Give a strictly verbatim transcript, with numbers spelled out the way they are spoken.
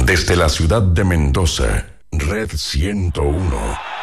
Desde la ciudad de Mendoza, Red ciento uno.